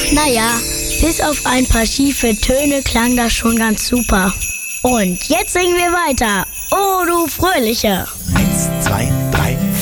Naja, bis auf ein paar schiefe Töne klang das schon ganz super. Und jetzt singen wir weiter. Oh, du Fröhliche. 1, 2, 3,